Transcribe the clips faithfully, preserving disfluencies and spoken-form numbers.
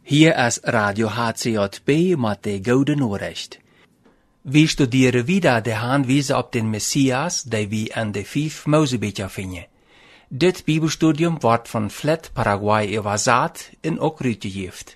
Hier is Radio H C J B met de Gouden Nachricht. We studeren wieder de aanwijzing op den Messias, die we in de vijf Mosebücher vinden. Dit Bibelstudium wordt van Flat Paraguay übersetzt en ook uitgegeven.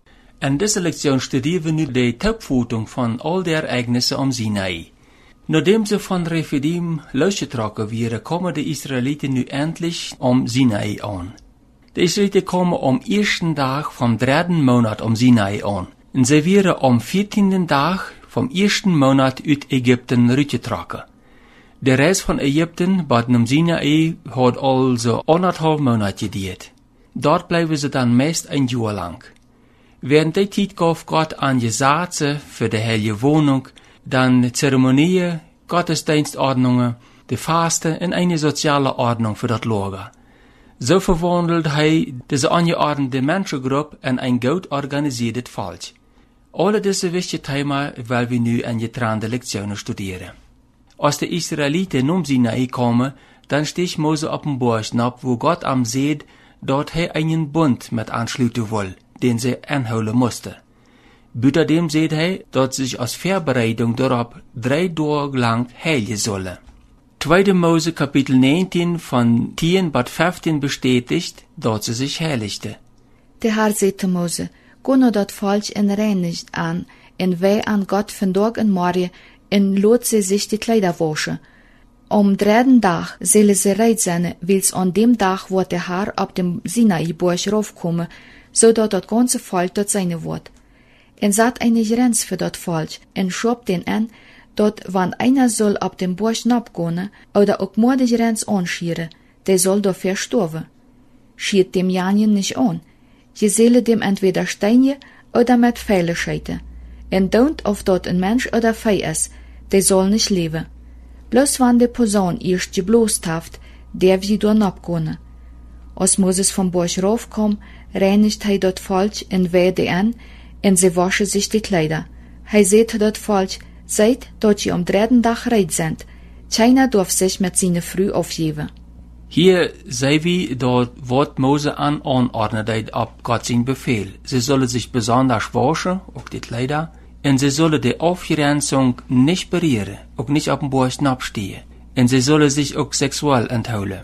In deze Lektion studieren we nu de Topvoetung van al de ereignissen om Sinai. Nachdem ze van Rephidim losgetrokken werden, komen de Israëlieten nu endlich om Sinai aan. De Israëlieten komen om eersten dag vom dritten Monat om Sinai aan. En ze werden om veertienden dag vom eersten Monat uit Egypten uitgetrokken. De reis van Egypten buiten om Sinai had al zo anderhalf Monat geduurd. Dort blijven ze dan meest een jaar lang. Während der Zeit gaf Gott an Gesetze für die heilige Wohnung, dann Zeremonien, Gottesdienstordnungen, die Fasten en eine soziale Ordnung für das Lager. So verwandelt hij diese angeordnete Menschengruppe in ein gut organisiertes Volk. Alle diese wichtige Themen wollen wir nu in getrennte Lektionen studieren. Als die Israeliten um Sinai komen, dann sticht Mose op een Berg ab, wo Gott am seht, dort hij einen Bund mit anschließen will, den sie anholen musste. Buitendem seht hij dat sich als Vorbereitung darauf drei Tage lang heilen sollen. Tweede Mose Kapitel negentien von tien bis vijftien bestätigt, dat ze sich heiligte. De Herr zei Mose, go no dat volk en reinigt an, en wij aan Gott van dag en morgen, en loot ze sich die Kleider waschen. Om dritten dag zullen ze reit zijn, wils an dem dag wordt de Herr op dem Sinai-Berg raufkommen, zodat dat ganze volk dort seine wordt. En zat eine Grenz für dat volk, en schob den an, dat wann einer soll op dem Berg nabgehen, oder ook maar de Grenz anschieren, der soll dafür sterben. Schiert dem Janien nicht an. Je zelle dem entweder steinje oder mit Pfeile scheiten. En don't of dat een Mensch oder Vieh is, der soll nicht leben. Bloß wann de Person erst geblost haft, der wie door nabgehen. Als Moses vom Berg raufkom, reinigt hij dat volk en weide an, en sie waschen sich die Kleider. Hij seht dat volk, seid, dat je om dritten dag reit sind. Keiner darf sich mit seine Früh aufgeben. Hier sei wie dort Wort Mose an anordnet ab Gott sein Befehl. Sie sollen sich besonders waschen, auch die Kleider, und sie sollen die Aufgrenzung nicht berühren, auch nicht auf dem Berg abstehen, und sie sollen sich auch sexuell enthalten.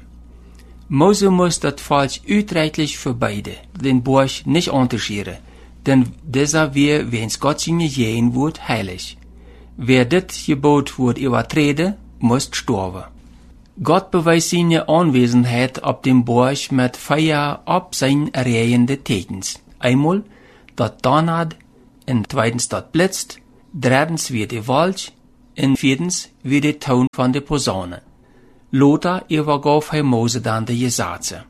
Mose muss das Volk uitrechtlich für beide, den Berg nicht unterschieden, denn dieser wir, wenn's Gott sein gegeben wird, heilig. Wer dit Gebot wird übertreten, muss sterben. Gott beweist seine Anwesenheit auf dem Berg mit Feier ab sein erregende Tekens. Einmal, dat donnert, en zweitens dat blitzt, drittens wie die Wolk, en viertens wie die Ton von der Posaune. Lothar übergab hij Mose dann die Gesetze.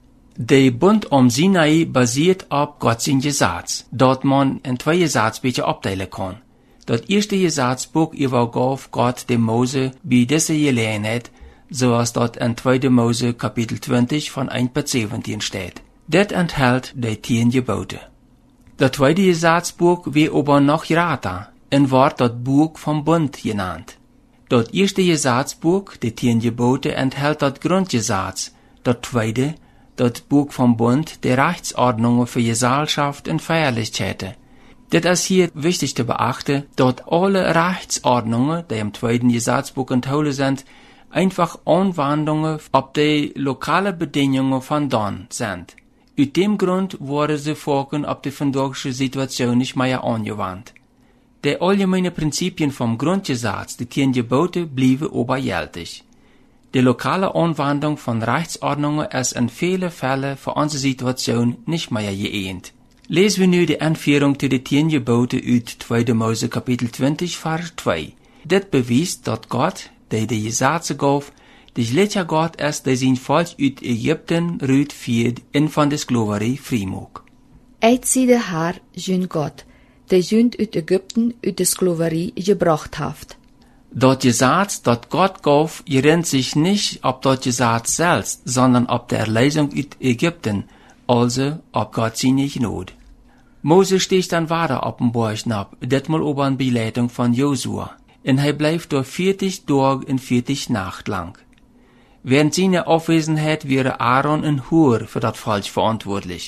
Der Bund om Sinai basiert auf Gott sein Gesetz, dort man in zwei Gesetzbücher abteilen kann. Das erste Gesetzbuch übergab Gott dem Mose bei dieser Gelegenheit, so als dort in zweite Mose Kapitel zwanzig von eins bis siebzehn steht. Das enthält die zehn Gebote. Das zweite Gesetzbuch wird aber noch geraten und wird das Buch vom Bund genannt. Das erste Gesetzbuch, die zehn Gebote, enthält das Grundgesetz. Das zweite, das Buch vom Bund, die Rechtsordnungen für Gesellschaft und Feierlichkeiten. Das ist hier wichtig zu beachten, dass alle Rechtsordnungen, die im zweiten Gesetzbuch enthalten sind, einfach Anwendungen auf die lokale Bedingungen von dann sind. Aus dem Grund wurden sie folgen auf die vandagische Situation nicht mehr angewandt. Die allgemeinen Prinzipien vom Grundgesetz, die zehn Gebote, blieben aber gültig. Die lokale Anwendung von Rechtsordnungen ist in vielen Fällen für unsere Situation nicht mehr geeint. Lesen wir nu die Anführung zu den zehn Gebote uit zweite Mose Kapitel zwanzig, Vers zwei. Dit bewijst dat Gott, der die Gesetze gaf, de gleiche Gott ist, der sein Volk uit Ägypten uitviert en van de Sklaverei vrijmaakt. Eit zie de Herr, jün Gott, der jün uit Ägypten uit de Sklaverei gebracht haft. Dat Gesetz, dat Gott gaf, gerinnert sich nicht auf das Gesetz selbst, sondern auf der Erlösung uit Ägypten, also auf Gott seine Gnade. Mose sticht dann weiter auf dem Berg ab, ditmal aber an Beleitung von Josua, und er bleibt dort vierzig Tage und vierzig Nacht lang. Während seiner Aufwesenheit wäre Aaron und Hur für das Volk verantwortlich.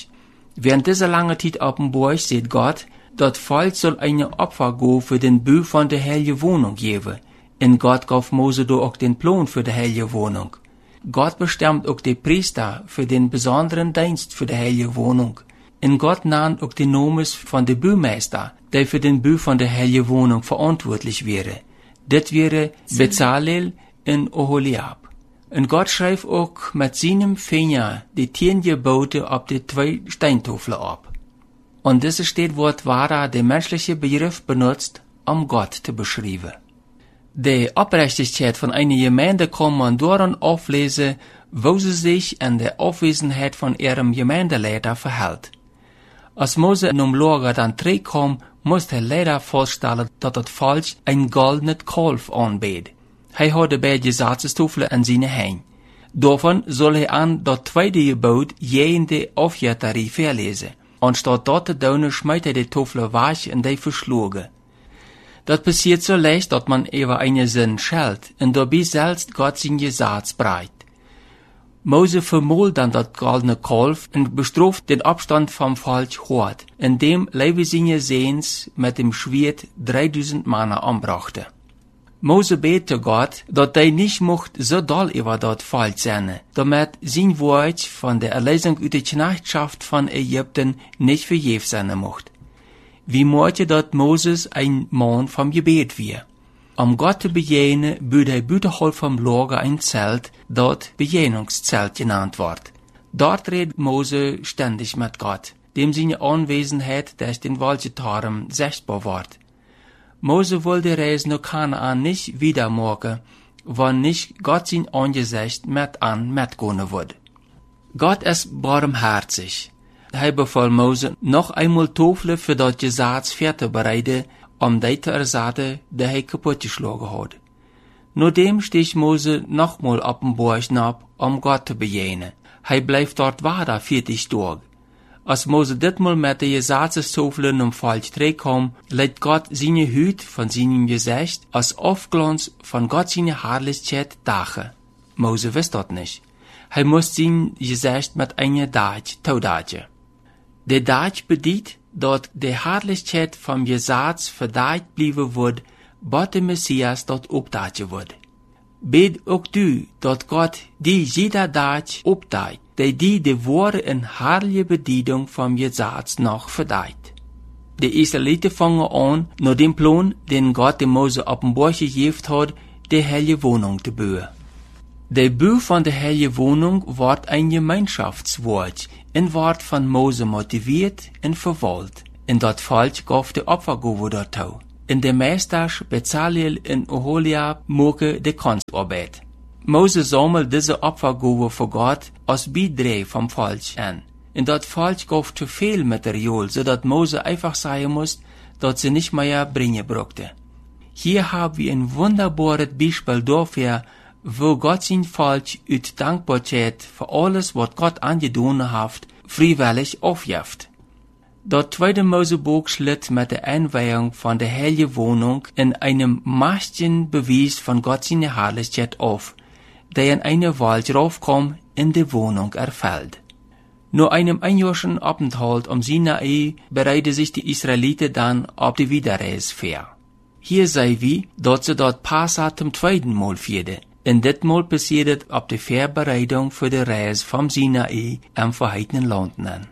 Während dieser langen Zeit auf dem Burg sieht Gott, dat Volk soll eine Opfer go für den Bau von der heilige Wohnung geben. Und Gott gab Mose do auch den Plan für die heilige Wohnung. Gott bestimmt auch die Priester für den besonderen Dienst für die heilige Wohnung. Und Gott nannt auch die Nomes von den Baumeister, die für den Bau von der heiligen Wohnung verantwortlich wäre. Das wäre Bezalel und Oholiab. Und Gott schreibt auch mit seinem Finger die zehn Gebote auf die zwei Steintafeln ab. Und dieses steht, wird wahrer der menschliche Begriff benutzt, um Gott zu beschreiben. Die Oprechtigkeit von einer Gemeinde kann man daran auflesen, wo sie sich in der Aufwesenheit von ihrem Gemeindeleiter verhält. Als Mose in dem Lager dann zurückkam, musste er leider feststellen, dass das Volk ein goldenes Kalf anbet. Er hatte beide Gesetzestafeln in seine Hände. Davon soll er an das zweite Gebot jede Aufjährtari verlesen. Anstatt dort zu tun, schmeißt er die Tafel weg und die verschlugen. Das passiert so leicht, dass man über einen Sinn schält und dabei selbst Gott sein Gesetz breit. Mose vermohlt dann das goldene Kalf und bestraft den Abstand vom Volk hart, indem Levi seine Sehens mit dem Schwert dreitausend Männer anbrachte. Mose betete Gott, dass er nicht mocht so doll über das Volk sein, damit sein Wort von der Erlösung aus der Knechtschaft von Ägypten nicht vergebens sein mocht. Wie mochte dat Moses ein Mann vom Gebet wir. Um Gott zu begegnen, bot er buitenhalb vom Lager ein Zelt, dat Begegnungszelt genannt wird. Dort redet Mose ständig mit Gott, dem seine Anwesenheit durch den Walgetarem sichtbar wird. Mose wollte die Reise nach Kanaan nicht wiedermachen, wenn nicht Gott sein Angesicht mit an mitgehen würde. Gott ist barmherzig. Er befahl Mose, noch einmal Tafel für das Gesetz fertig bereiten, um die zu ersetzen, die er kaputtgeschlagen hat. Nachdem stieg Mose nochmal auf den Berg ab, um Gott zu begegnen. Er bleibt dort weiter vierzig Tage. Als Mose ditmal mit der Gesetzestafeln um Volk zurückkam, lädt Gott seine Hüt von seinem Gesicht als Aufglanz von Gott seine Herrlichkeit dache. Mose wusste das nicht. Er musste sein Gesicht mit einer Dach taudagen. Der Dach bedeutet, dass die Herrlichkeit vom Gesetz verdammt bleiben wird, bis der Messias dort obdagen wird. Bet auch du, dass Gott die jeder Dach obdacht, die die die wahre und herrliche Bedienung vom Gesetz noch verdammt. Die Israeliten fangen an, nach dem Plan, den Gott dem Mose auf dem Berg gegeben hat, die heilige Wohnung zu bauen. Der Bau von der heiligen Wohnung wird ein Gemeinschaftswort und wird von Mose motiviert und verwaltet. Und das Volk gab die Opfergabe dazu. Und der Meister Bezalel und Oholiab machen die Kunstarbeit. Mose sammelt diese Opfergabe für Gott als Beitrag vom Volk an. Und das Volk gab zu viel Material, sodass Mose einfach sagen muss, dass sie nicht mehr bringen brauchte. Hier haben wir ein wunderbares Beispiel dafür, wo Gott sein Volk aus Dankbarkeit für alles, was Gott angetan hat, freiwillig aufgibt. Das zweite Mosebuch schlitt mit der Einweihung von der heiligen Wohnung in einem mächtigen Beweis von Gott seine Herrlichkeit auf, der in eine Wald raufkommt, in die Wohnung erfällt. Nur einem einjährigen Aufenthalt am Sinai bereiten sich die Israeliten dann auf die Wiederreise vor. Hier sei wie, dass sie dort Passa zum zweiten Mal vierten. In dit Mal passiert auf die Vorbereitung für die Reise vom Sinai am verheißenen Land an.